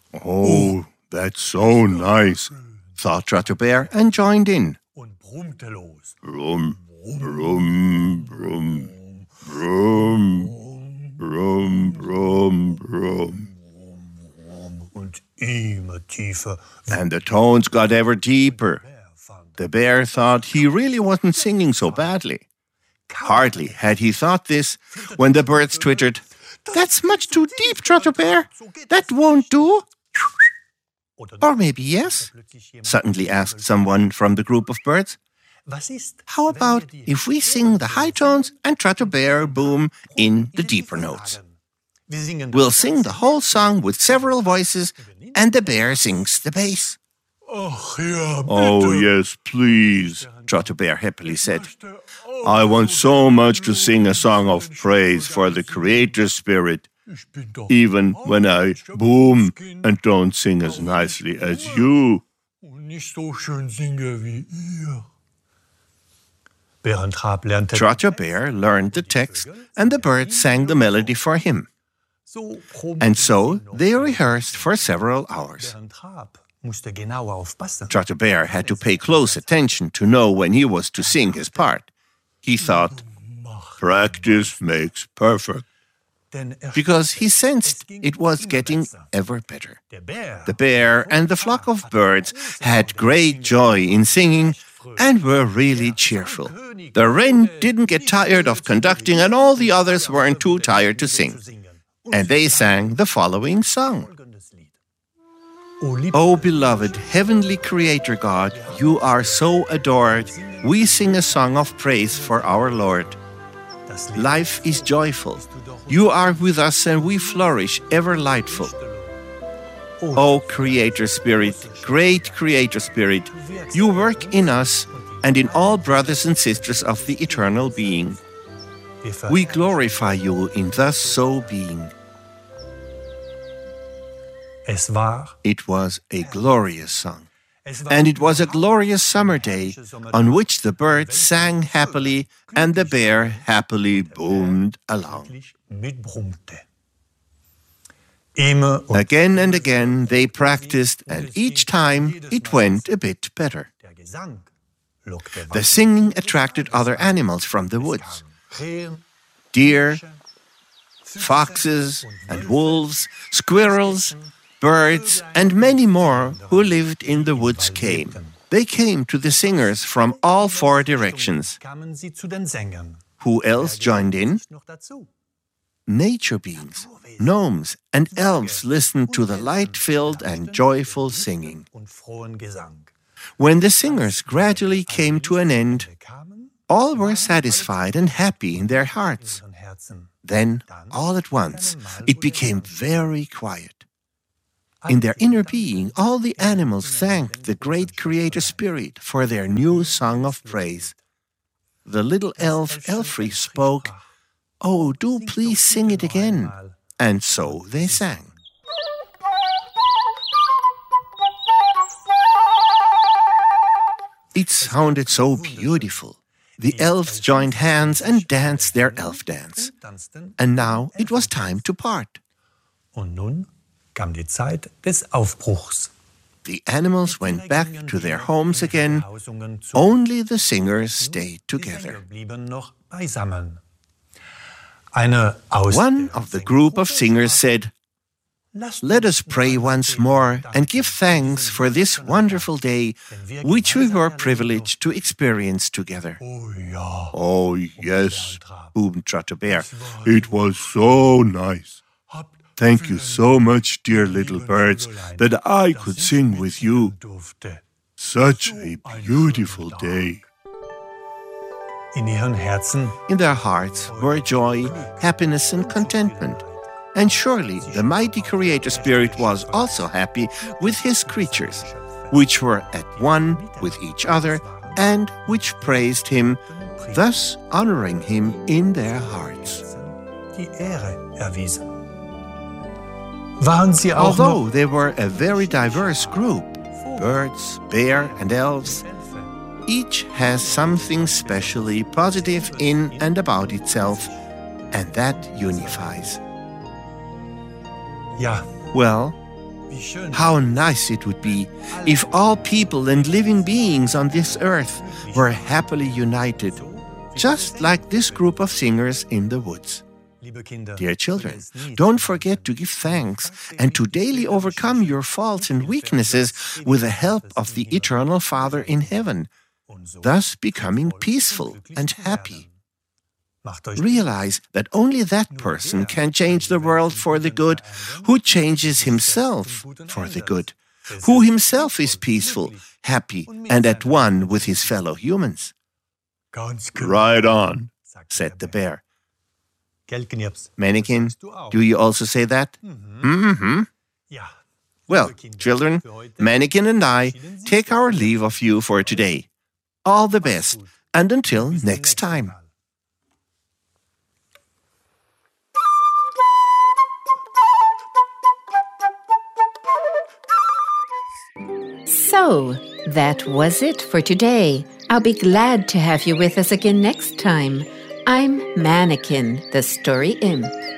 Oh, that's so nice, thought Trotter Bear and joined in. Und brummte los. Brum, brum, brum, brum, brum, brum, brum. Und immer tiefer. And the tones got ever deeper. The bear thought he really wasn't singing so badly. Hardly had he thought this when the birds twittered, "That's much too deep, Trotter Bear. That won't do." Or maybe yes, suddenly asked someone from the group of birds. How about if we sing the high tones and Trotter Bear boom in the deeper notes? We'll sing the whole song with several voices and the bear sings the bass. Oh, yes, please, Trotter Bear happily said. I want so much to sing a song of praise for the Creator Spirit, even when I boom and don't sing as nicely as you. Trotter Bear learned the text and the birds sang the melody for him. And so they rehearsed for several hours. Trotter Bear had to pay close attention to know when he was to sing his part. He thought, practice makes perfect, because he sensed it was getting ever better. The bear and the flock of birds had great joy in singing and were really cheerful. The wren didn't get tired of conducting, and all the others weren't too tired to sing. And they sang the following song. O beloved Heavenly Creator God, you are so adored. We sing a song of praise for our Lord. Life is joyful. You are with us and we flourish ever lightful. O Creator Spirit, great Creator Spirit, you work in us and in all brothers and sisters of the eternal being. We glorify you in thus so being. It was a glorious song, and it was a glorious summer day on which the birds sang happily and the bear happily boomed along. Again and again they practiced, and each time it went a bit better. The singing attracted other animals from the woods. Deer, foxes and wolves, squirrels, birds, and many more who lived in the woods came. They came to the singers from all four directions. Who else joined in? Nature beings, gnomes, and elves listened to the light-filled and joyful singing. When the singers gradually came to an end, all were satisfied and happy in their hearts. Then, all at once, it became very quiet. In their inner being, all the animals thanked the great Creator Spirit for their new song of praise. The little elf Elfrey spoke, "Oh, do please sing it again." And so they sang. It sounded so beautiful. The elves joined hands and danced their elf dance. And now it was time to part. Kam die Zeit des Aufbruchs. The animals went back to their homes again. Only the singers stayed together. One of the group of singers said, "Let us pray once more and give thanks for this wonderful day which we were privileged to experience together." Oh, yes, boomed Trotter Bear. It was so nice. Thank you so much, dear little birds, that I could sing with you. Such a beautiful day. In their hearts were joy, happiness, and contentment. And surely the mighty Creator Spirit was also happy with his creatures, which were at one with each other and which praised him, thus honoring him in their hearts. Although they were a very diverse group, birds, bear, and elves, each has something specially positive in and about itself, and that unifies. Well, How nice it would be if all people and living beings on this earth were happily united, just like this group of singers in the woods. Dear children, don't forget to give thanks and to daily overcome your faults and weaknesses with the help of the Eternal Father in heaven, thus becoming peaceful and happy. Realize that only that person can change the world for the good who changes himself for the good, who himself is peaceful, happy, and at one with his fellow humans. Right on, said the bear. Mannequin, do you also say that? Mm-hmm. Well, children, Mannequin and I take our leave of you for today. All the best, and until next time. So, that was it for today. I'll be glad to have you with us again next time. I'm Mannequin, the Story Imp.